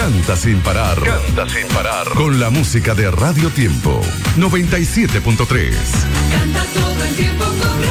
Canta sin parar. Canta sin parar. Con la música de Radio Tiempo 97.3. Canta todo el tiempo con